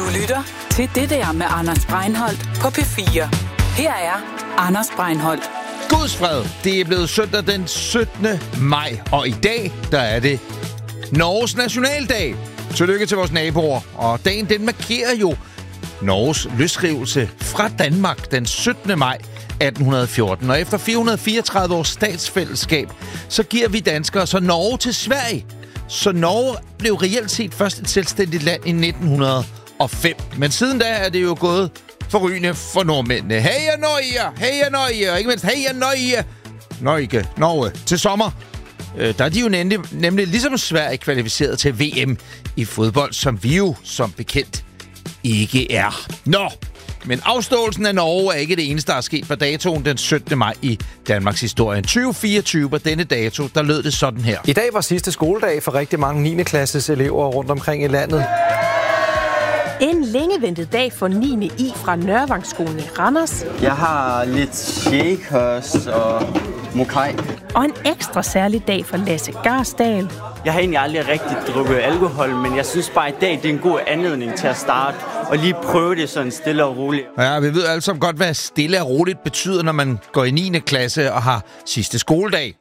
lytter til Det der med Anders Breinholt på P4. Her er Anders Breinholt. Guds fred. Det er blevet søndag den 17. maj, og i dag, der er det Norges nationaldag. Tillykke til vores naboer. Og dagen, den markerer jo Norges løsrivelse fra Danmark den 17. maj 1814. Og efter 434 års statsfællesskab, så giver vi danskere så Norge til Sverige. Så Norge blev reelt set først et selvstændigt land i 1905. Men siden da er det jo gået forrygende for nordmændene. Heja Norge! Heja Norge! Og ikke mindst heja Norge! Norge til sommer. Der er de jo nemlig ligesom Sverige kvalificeret til VM i fodbold, som vi jo som bekendt ikke er. Nå! Men afståelsen af Norge er ikke det eneste, der er sket på datoen den 17. maj i Danmarks historie. 2024 på denne dato, der lød det sådan her. I dag var sidste skoledag for rigtig mange 9. klasses elever rundt omkring i landet. En længe ventet dag for 9. I fra Nørrevangsskolen i Randers. Jeg har lidt shakers og mokai. Og en ekstra særlig dag for Lasse Garsdal. Jeg har egentlig aldrig rigtig drukket alkohol, men jeg synes bare, at i dag det er en god anledning til at starte og lige prøve det sådan stille og roligt. Ja, vi ved alle sammen godt, hvad stille og roligt betyder, når man går i 9. klasse og har sidste skoledag.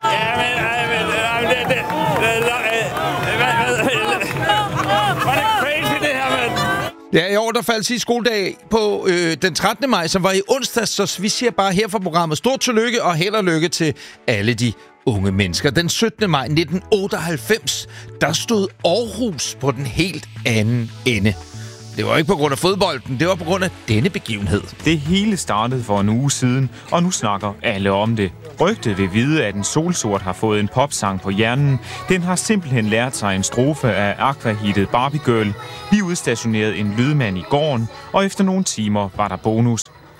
Ja, i år der faldt sidste skoledag på den 13. maj, som var i onsdags, så vi siger bare her fra programmet stort tillykke og held og lykke til alle de unge mennesker. Den 17. maj 1998, der stod Aarhus på den helt anden ende. Det var ikke på grund af fodbolden, det var på grund af denne begivenhed. Det hele startede for en uge siden, og nu snakker alle om det. Rygtet vil vide, at en solsort har fået en popsang på hjernen. Den har simpelthen lært sig en strofe af Aqua-hittet Barbie Girl. Vi udstationerede en lydmand i gården, og efter nogle timer var der bonus.